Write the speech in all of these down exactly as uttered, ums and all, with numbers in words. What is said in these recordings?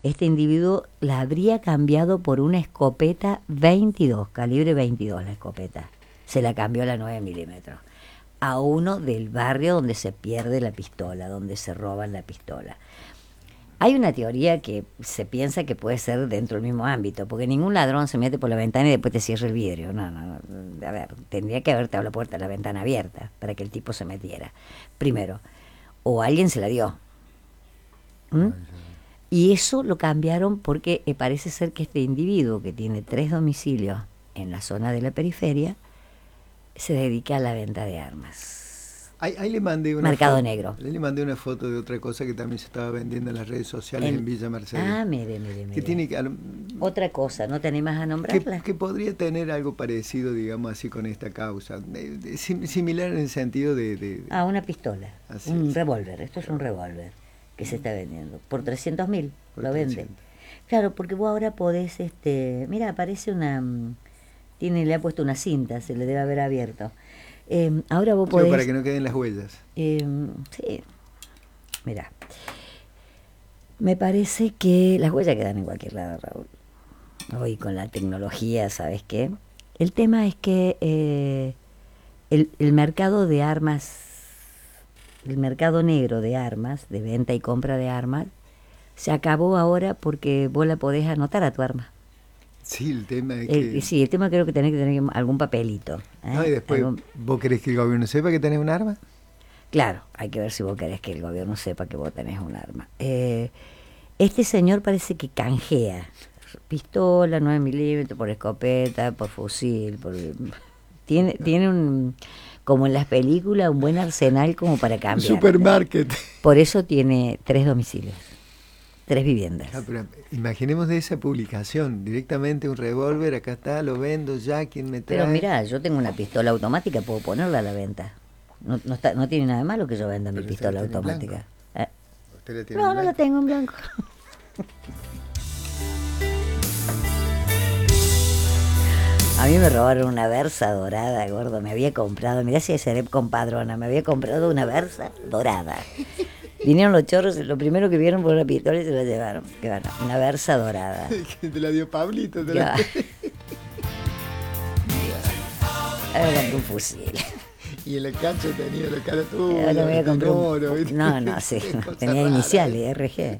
este individuo la habría cambiado por una escopeta veintidós, calibre veintidós la escopeta. Se la cambió a la nueve milímetros. A uno del barrio donde se pierde la pistola, donde se roban la pistola. Hay una teoría que se piensa que puede ser dentro del mismo ámbito, porque ningún ladrón se mete por la ventana y después te cierra el vidrio. No, no, no. A ver, tendría que haberte la puerta de la ventana abierta para que el tipo se metiera. Primero, o alguien se la dio. ¿Mm? Y eso lo cambiaron porque eh, parece ser que este individuo que tiene tres domicilios en la zona de la periferia se dedica a la venta de armas. Ahí, ahí le mandé una Mercado foto, negro. Le mandé una foto de otra cosa que también se estaba vendiendo en las redes sociales en, en Villa Mercedes. Ah, mire, mire, mire. Que tiene que, otra cosa, ¿no te animas a nombrarla? Que, que podría tener algo parecido, digamos así, con esta causa. De, de, similar en el sentido de... de ah, una pistola, así un es. revólver. Esto es un revólver que se está vendiendo. Por trescientos mil lo vende. trescientos. Claro, porque vos ahora podés, este, mira, aparece una... Tiene, le ha puesto una cinta, se le debe haber abierto. Eh, ahora vos podés... Pero para que no queden las huellas. Eh, sí, mira. Me parece que las huellas quedan en cualquier lado, Raúl. Hoy con la tecnología, ¿sabes qué? El tema es que eh, el, el mercado de armas, el mercado negro de armas, de venta y compra de armas, se acabó ahora porque vos la podés anotar a tu arma. Sí, el tema es el, que... Sí, el tema creo que tenés que tener algún papelito. ¿eh? No, y después, ¿Algún... ¿vos querés que el gobierno sepa que tenés un arma? Claro, hay que ver si vos querés que el gobierno sepa que vos tenés un arma. Eh, este señor parece que canjea pistola, nueve milímetros, por escopeta, por fusil, por... Tiene, tiene un, como en las películas, un buen arsenal como para cambiar. Supermarket. Por eso tiene tres domicilios, tres viviendas. Ah, pero imaginemos de esa publicación, directamente un revólver, acá está, lo vendo ya, ¿quién me trae? Pero mirá, yo tengo una pistola automática, puedo ponerla a la venta. No, no, está, no tiene nada de malo que yo venda mi pistola automática. ¿Eh? ¿Usted la tiene no, en no la tengo en blanco. A mí me robaron una Versa dorada, gordo. Me había comprado, mirá si seré compadrona, me había comprado una Versa dorada. Vinieron los chorros, lo primero que vieron fue una pistola y se la llevaron. Que bueno, una Versa dorada. Te la dio Pablito. Te la... Ahora compré un fusil. Y en el cancho tenía la cara tuya. Ahora me voy a comprar un... oro, No, no, sí. Tenía iniciales, R G.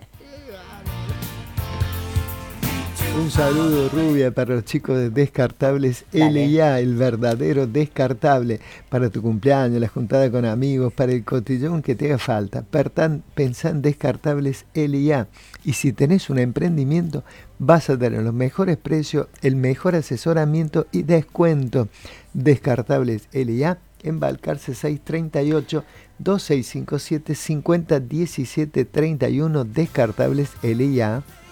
Un saludo, Rubia, para los chicos de Descartables L I A, el verdadero descartable. Para tu cumpleaños, la juntada con amigos, para el cotillón que te haga falta. Pertan, pensá en Descartables L I A. Y si tenés un emprendimiento, vas a tener los mejores precios, el mejor asesoramiento y descuento. Descartables L I A, en Balcarce seiscientos treinta y ocho, dos seis cinco siete, cincuenta diecisiete treinta y uno. Descartables L I A.